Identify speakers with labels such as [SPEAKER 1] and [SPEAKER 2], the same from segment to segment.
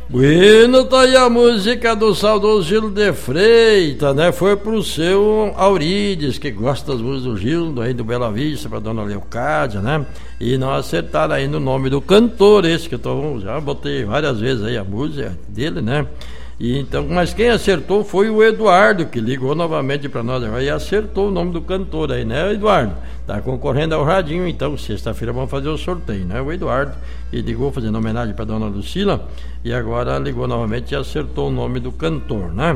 [SPEAKER 1] Bueno, tá aí a música do saudoso Gildo de Freitas, né? Foi pro seu Aurides, que gosta das músicas do Gildo, aí do Bela Vista, pra dona Leocádia, né? E não acertaram ainda o nome do cantor, esse que eu já botei várias vezes aí a música dele, né? E então, mas quem acertou foi o Eduardo, que ligou novamente para nós agora e acertou o nome do cantor aí, né, Eduardo? Tá concorrendo ao radinho, então sexta-feira vamos fazer o sorteio, né? O Eduardo, que ligou fazendo homenagem para dona Lucila e agora ligou novamente e acertou o nome do cantor, né?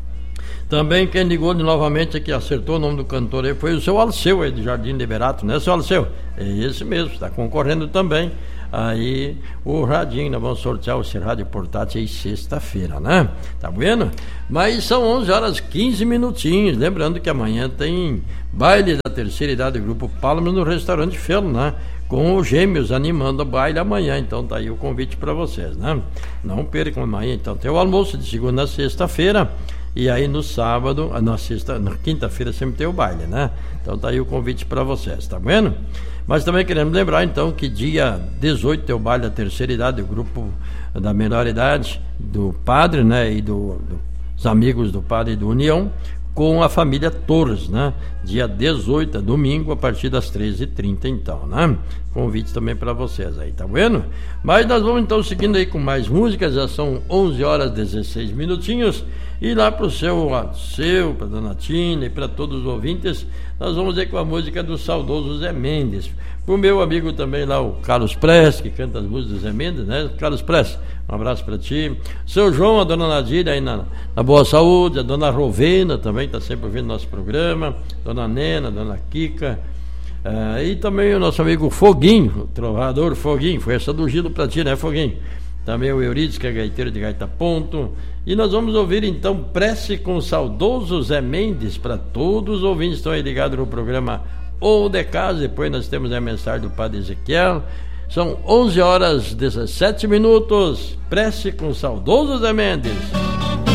[SPEAKER 1] Também quem ligou novamente aqui, acertou o nome do cantor aí, foi o seu Alceu aí de Jardim Liberato, né, seu Alceu? É esse mesmo, está concorrendo também. Aí o radinho, nós vamos sortear esse rádio portátil aí sexta-feira, né? Tá vendo? Mas são 11 horas 15 minutinhos. Lembrando que amanhã tem baile da terceira idade do Grupo Palmas no restaurante Felo, né? Com os Gêmeos animando o baile amanhã. Então tá aí o convite para vocês, né? Não percam amanhã. Então tem o almoço de segunda a sexta-feira. E aí no sábado, na quinta-feira sempre tem o baile, né? Então tá aí o convite para vocês, tá vendo? Mas também queremos lembrar então que dia 18 tem o baile da terceira idade, do grupo da melhor idade, do padre, né? E dos amigos do padre do União, com a família Torres, né? Dia 18, domingo, a partir das 13h30 então, né? Convite também para vocês aí, tá vendo? Mas nós vamos então seguindo aí com mais músicas, já são 11 horas 16 minutinhos. E lá pro seu, pra dona Tina e para todos os ouvintes, nós vamos ir com a música do saudoso Zé Mendes. Pro meu amigo também lá, o Carlos Press, que canta as músicas do Zé Mendes, né? Carlos Press, um abraço para ti. Seu João, a dona Nadir aí na Boa Saúde, a dona Rovena também está sempre ouvindo nosso programa, dona Nena, dona Kika. E também o nosso amigo Foguinho, o trovador Foguinho, foi essa do Gilo pra ti, né, Foguinho? Também o Eurides, que é gaiteiro de Gaita Ponto. E nós vamos ouvir então Prece com o saudoso Zé Mendes para todos os ouvintes que estão aí ligados no programa Ou de Casa. Depois nós temos a mensagem do Padre Ezequiel. São 11 horas 17 minutos. Prece com o saudoso Zé Mendes.